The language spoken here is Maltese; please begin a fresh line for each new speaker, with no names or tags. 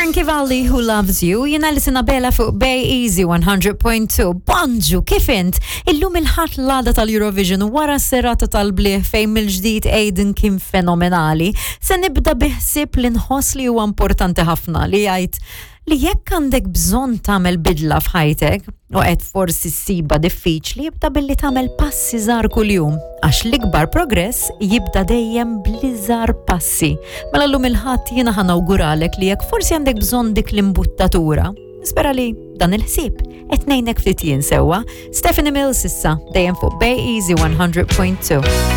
Frankie Valli, Who Loves You, jena li Sinabella fuq Bay Easy 100.2. Bonġu, kif int? Illum il-ħat l-għada tal-Eurovision wara s-serata tal-bliħ fejn mill-ġdid Aiden kien fenomenali. Se nibda biħsib li nħoss li huwa importanti ħafna li jgħid li jekk għandek bżonn tagħmel bidla f'ħajtek u qed forsi ssiba diffiċli jibda billi tagħmel passi żgħar kuljum għax l-ikbar progress jibda dejjem bl-iżgħar passi. Mela llum il-ħadd jiena ħanawguralek li jekk forsi għandek bżonn dik l-imbuttatura, nispera li dan il-ħsieb qed ngħinek ftit jien sewwa. Stephanie Mills issa dejjem fuq Bay Easy 100.2.